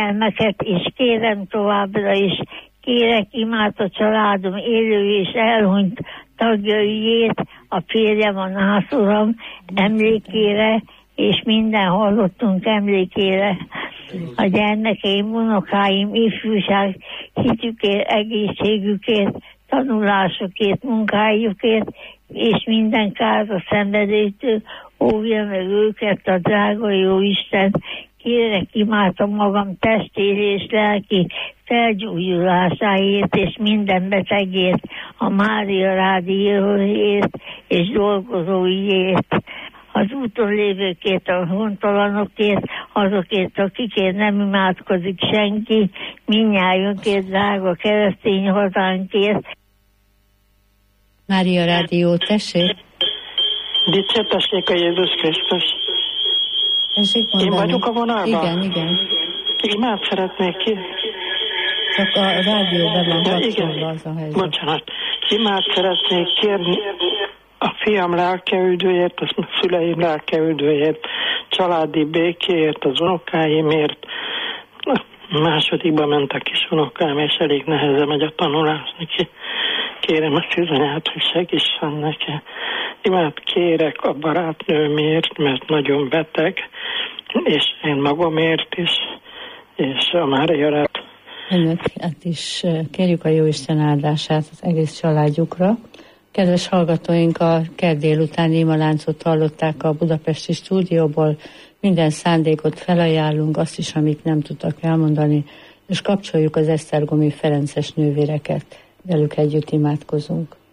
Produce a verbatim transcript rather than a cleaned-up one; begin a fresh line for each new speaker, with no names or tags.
gyermeket, és kérem továbbra is, kérek imádott családom élő és elhunyt tagjaiét, a férjem, a nászuram emlékére, és minden hallottunk emlékére, a gyermekeim, unokáim, ifjúság, hitükért, egészségükért, tanulásukért, munkájukért, és minden káros szenvedélytől óvja meg őket a drága jó Isten. Kérek, imádom magam testér és lelki felgyógyulásáért, és minden betegért, a Mária Rádióért és dolgozóiért, az úton lévőkért, a hontalanokért, azokért, akikért nem imádkozik senki, mindnyájunkért, drága keresztény hazánkért.
Mária Rádió, tessék!
Dicsértessék a Jézus Krisztus! Én vagyok a vonalban?
Igen, igen.
Imát szeretnék ki.
Csak a rádió be van kapcsolva, az a helyzet.
Bocsánat. Imát szeretnék kérni a fiam lelkeüldőért, a szüleim lelkeüldőért, családi békéért, az unokáimért. A másodikba ment a kis unokám, és elég nehezen megy a tanulás neki. Kérem a szűzanyát, hogy segítsen neki. Imát kérek a barátnőmért, mert nagyon beteg, és én magamért is, és a Máriára.
Önöket is kérjük a Jóisten áldását az egész családjukra. Kedves hallgatóink, a kedd délutáni imaláncot hallották a budapesti stúdióból. Minden szándékot felajánlunk, azt is, amit nem tudtak elmondani, és kapcsoljuk az esztergomi ferences nővéreket. Velük együtt imádkozunk.